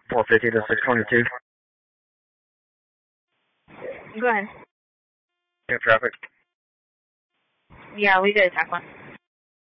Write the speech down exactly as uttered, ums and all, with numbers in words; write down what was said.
four fifty to six twenty-two. Go ahead. Yeah, traffic. Yeah, we did attack one.